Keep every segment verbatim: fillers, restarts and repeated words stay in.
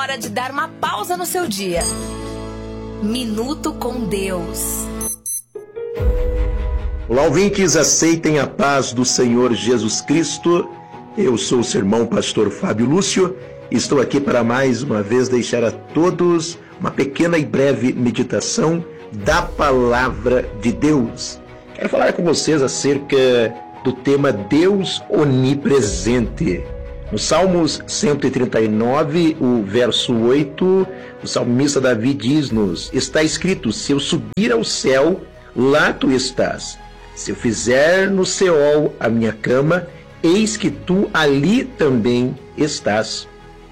hora de dar uma pausa no seu dia. Minuto com Deus. Olá, ouvintes, aceitem a paz do Senhor Jesus Cristo. Eu sou o seu irmão pastor Fábio Lúcio e estou aqui para mais uma vez deixar a todos uma pequena e breve meditação da Palavra de Deus. Quero falar com vocês acerca do tema Deus onipresente. No Salmos cento e trinta e nove, o verso oito, o salmista Davi diz-nos: está escrito, se eu subir ao céu, lá tu estás. Se eu fizer no Seol a minha cama, eis que tu ali também estás.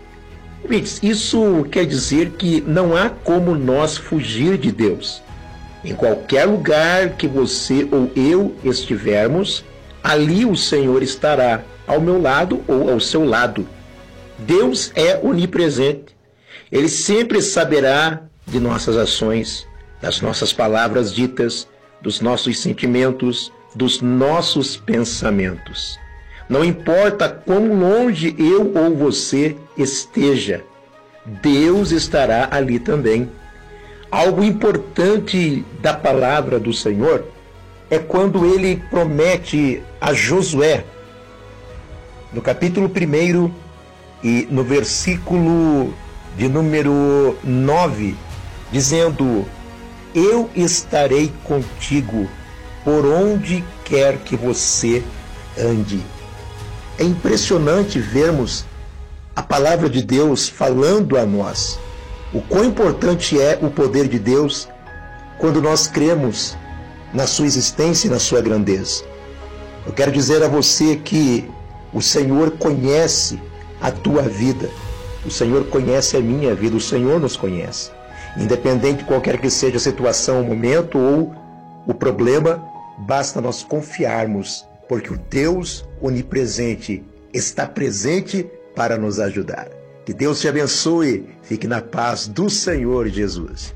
Isso quer dizer que não há como nós fugir de Deus. Em qualquer lugar que você ou eu estivermos, ali o Senhor estará, ao meu lado ou ao seu lado. Deus é onipresente. Ele sempre saberá de nossas ações, das nossas palavras ditas, dos nossos sentimentos, dos nossos pensamentos. Não importa quão longe eu ou você esteja, Deus estará ali também. Algo importante da palavra do Senhor é quando ele promete a Josué, no capítulo primeiro e no versículo de número nove, dizendo: eu estarei contigo por onde quer que você ande. É impressionante vermos a palavra de Deus falando a nós. O quão importante é o poder de Deus quando nós cremos na sua existência e na sua grandeza. Eu quero dizer a você que o Senhor conhece a tua vida. O Senhor conhece a minha vida. O Senhor nos conhece. Independente de qualquer que seja a situação, o momento ou o problema, basta nós confiarmos, porque o Deus onipresente está presente para nos ajudar. Que Deus te abençoe. Fique na paz do Senhor Jesus.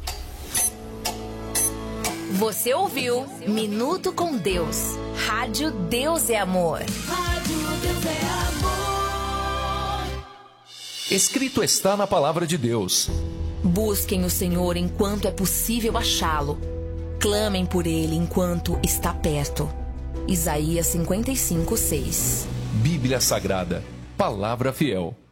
Você ouviu Minuto com Deus. Rádio Deus é Amor. Rádio Deus é Amor. Escrito está na Palavra de Deus. Busquem o Senhor enquanto é possível achá-lo. Clamem por Ele enquanto está perto. Isaías cinquenta e cinco, seis. Bíblia Sagrada. Palavra fiel.